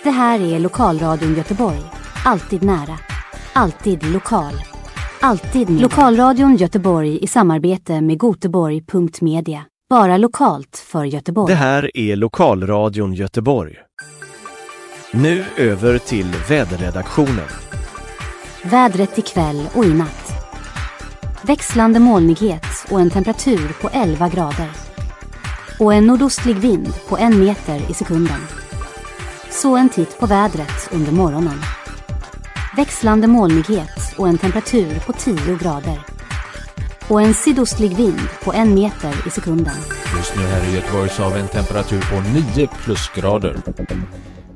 Det här är Lokalradion Göteborg. Alltid nära. Alltid lokal. Alltid med. Lokalradion Göteborg i samarbete med Goteborg.media. Bara lokalt för Göteborg. Det här är Lokalradion Göteborg. Nu över till väderredaktionen. Vädret ikväll och i natt. Växlande molnighet och en temperatur på 11 grader. Och en nordostlig vind på 1 meter i sekunden. Så en titt på vädret under morgonen. Växlande molnighet och en temperatur på 10 grader. Och en sydostlig vind på 1 meter i sekunden. Just nu här i Göteborg så har vi en temperatur på 9 plusgrader.